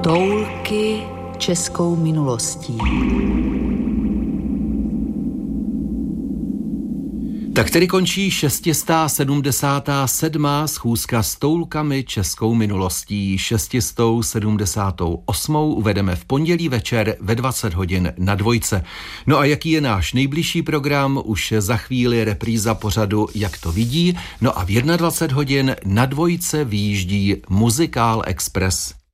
Toulky českou minulostí. Tak tedy končí 677. schůzka s toulkami českou minulostí. 678. uvedeme v pondělí večer ve 20 hodin na Dvojce. No a jaký je náš nejbližší program? Už za chvíli repríza pořadu Jak to vidí. No a v 21 hodin na Dvojce vyjíždí Muzikál Express.